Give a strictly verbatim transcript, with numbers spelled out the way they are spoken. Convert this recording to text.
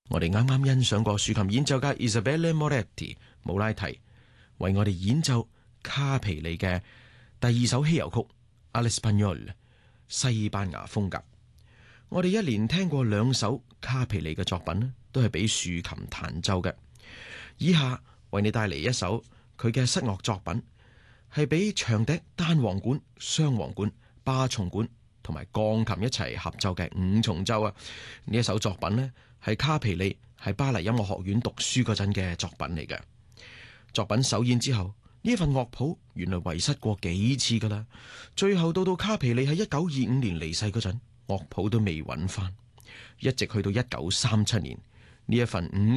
我哋啱啱欣賞過豎琴演奏家 Isabelle Moretti 姆拉提為我哋演奏卡皮利嘅第二首稀有曲 All'Espagnol 西班牙風格。我哋一連聽過兩首卡皮利嘅作品，都係俾豎琴彈奏嘅。以下為你帶嚟一首佢嘅室樂作品，係俾長笛、單簧管、雙簧管、巴松管同埋鋼琴一齊合奏嘅五重奏啊！呢一首作品呢，係卡皮利喺巴黎音樂學院讀書嗰陣嘅作品嚟嘅。作品首演之後，呢份樂譜原來遺失過幾次噶啦，最後到到卡皮利喺一九二五年離世嗰陣，樂譜都未揾翻，一直去到一九三七年，呢一份五